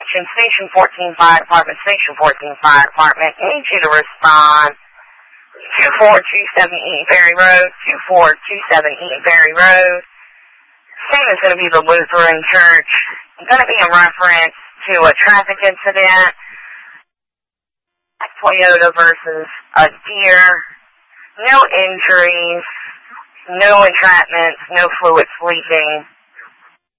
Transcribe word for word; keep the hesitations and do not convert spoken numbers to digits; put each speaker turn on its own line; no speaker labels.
Attention, Station fourteen Fire Department, Station fourteen Fire Department. Need you to respond. two four two seven Eaton Ferry Road, two four two seven Eaton Ferry Road. Scene is going to be the Lutheran Church. It's going to be in reference to a traffic incident. A Toyota versus a deer. No injuries, no entrapments, no fluid sleeping.